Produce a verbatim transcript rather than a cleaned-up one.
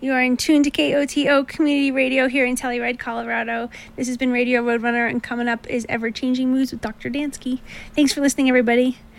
You are in tune to K O T O Community Radio here in Telluride, Colorado. This has been Radio Roadrunner, and coming up is Ever Changing Moods with Doctor Dansky. Thanks for listening, everybody.